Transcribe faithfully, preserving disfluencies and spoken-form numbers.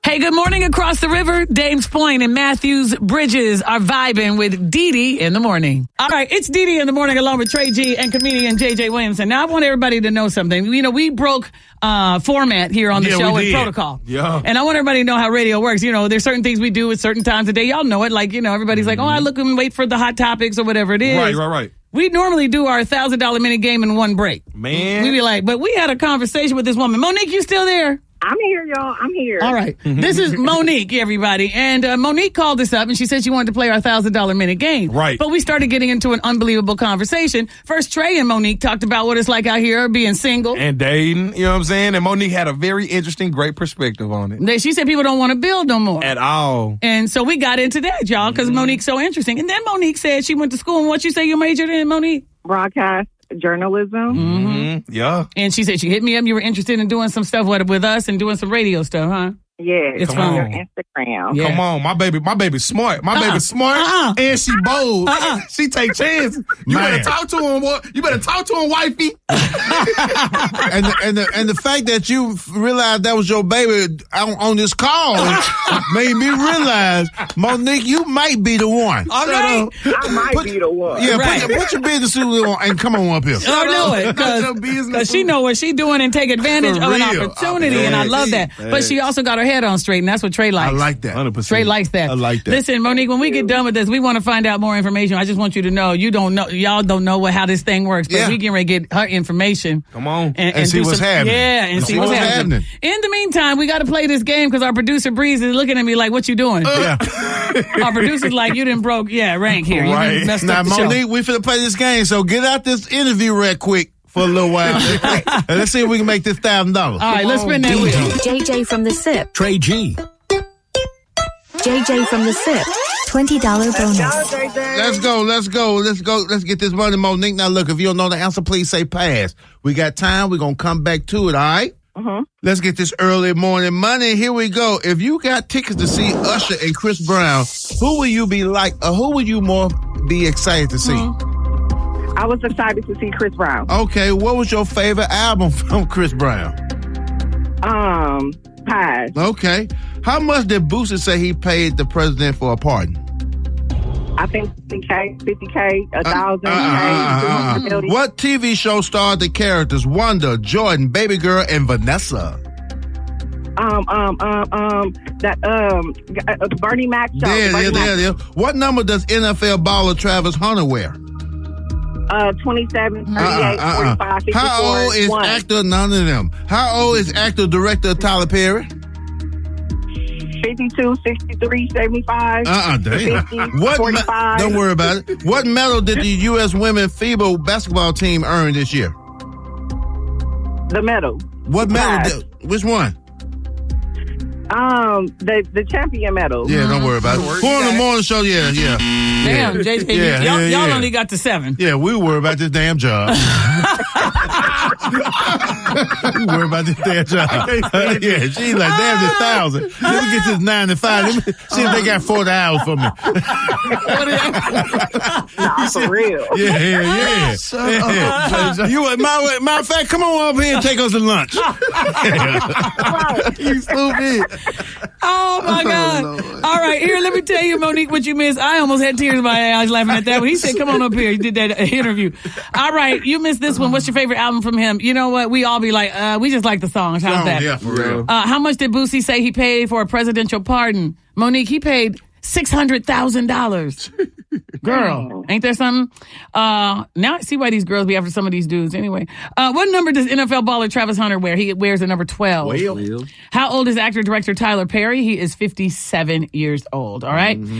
Hey, good morning across the river. Dames Point and Matthews Bridges are vibing with Dee Dee in the morning. All right, it's Dee Dee in the morning along with Trey G and comedian J J Williamson. Now, I want everybody to know something. You know, we broke uh, format here on the yeah, show with protocol. Yeah. And I want everybody to know how radio works. You know, there's certain things we do at certain times of day. Y'all know it. Like, you know, everybody's mm-hmm. like, oh, I look and wait for the hot topics or whatever it is. Right, right, right. We normally do our one thousand dollars minute game in one break. Man. We be like, but we had a conversation with this woman. Monique, you still there? I'm here, y'all. I'm here. All right. This is Monique, everybody. And uh, Monique called us up, and she said she wanted to play our one thousand dollars minute game. Right. But we started getting into an unbelievable conversation. First, Trey and Monique talked about what it's like out here being single. And dating, you know what I'm saying? And Monique had a very interesting, great perspective on it. They, she said people don't want to build no more. At all. And so we got into that, y'all, because mm-hmm. Monique's so interesting. And then Monique said she went to school, and what you say you majored in, Monique? Broadcast journalism. Mm-hmm. Yeah. And she said she hit me up. You were interested in doing some stuff with, with us and doing some radio stuff, huh? Yeah, it's on your fun. Instagram. Yeah. Come on, my baby, my baby's smart. My uh-uh. baby's smart, uh-uh. and she bold. Uh-uh. She take chances. You Man. better talk to him, boy. You better talk to him, wifey. and the, and the and the fact that you realized that was your baby on, on this call made me realize, Monique, you might be the one. All right. I might put, be the one. Yeah, right. put, your, put your business suit on and come on up here. I know it, because she know what she doing and take advantage For of an real. opportunity, and I love that. But she also got her head on straight, and that's what Trey likes. I like that. one hundred percent. Trey likes that. I like that. Listen, Monique, when we get done with this, we want to find out more information. I just want you to know, you don't know, y'all don't know what, how this thing works, but Yeah. we getting ready to get her information. Come on. And, And see do what's some, happening. Yeah, and, And see, see what's, what's happening. happening. In the meantime, we got to play this game because our producer, Breeze, is looking at me like, what you doing? Yeah. Our producer's like, you didn't broke, yeah, rank here. You Right. done messed Now, up the show. Monique, we finna play this game, so get out this interview right quick for a little while. And let's see if we can make this one thousand dollars. All right, let's spin that wheel. J J from the SIP. Trey G. J J from the SIP. twenty dollars bonus. Let's go, let's go, let's go, let's get this money, Monique. Now, look, if you don't know the answer, please say pass. We got time. We're going to come back to it, all right? Mm-hmm. Let's get this early morning money. Here we go. If you got tickets to see Usher and Chris Brown, who will you be like, or who would you more be excited to see? I was excited to see Chris Brown. Okay, what was your favorite album from Chris Brown? Um, pass. Okay. How much did Boosie say he paid the president for a pardon? I think fifty K, fifty K, a thousand Uh, uh, uh, uh, K. uh, uh. What T V show starred the characters Wanda, Jordan, Baby Girl, and Vanessa? Um, um, um, um, that, um, uh, Bernie Mac show. There, Bernie there, Mac. there, there. What number does N F L baller Travis Hunter wear? Uh, twenty-seven, thirty-eight, Uh-uh, uh-uh. forty-five, fifty-four, How old is one. actor? None of them. How old is actor director Tyler Perry? fifty-two, sixty-three, seventy-five, Uh-uh, damn. fifty, What? Me- forty-five. don't worry about it. What medal did the U S women FIBA basketball team earn this year? The medal. What medal? Five. Did, which one? Um, the the champion medal. Yeah, don't worry about it. Who on the morning show? Yeah, yeah. Damn, J J, Yeah, y'all, yeah, y'all yeah. only got to seven. Yeah, we worry about this damn job. we worry about this damn job. yeah, she's like, damn, this thousand. Let me get this nine to five. Let me see if they got forty hours for me. Nah, for real. Yeah, yeah, yeah. yeah. You, my, matter of fact, come on up here and take us to lunch. You stupid. Oh, my God. All right, here, let me tell you, Monique, what you missed. I almost had tears in my eyes laughing at that one. He said, come on up here. He did that interview. All right, you missed this one. What's your favorite album from him? You know what? We all be like, uh, we just like the songs. How's Oh, that? yeah, for real. Uh, how much did Boosie say he paid for a presidential pardon? Monique, he paid six hundred thousand dollars. Girl, ain't there something? Uh, now I see why these girls be after some of these dudes. Anyway, uh, what number does N F L baller Travis Hunter wear? He wears the number twelve. Well. How old is actor-director Tyler Perry? He is fifty-seven years old, all right? Mm-hmm.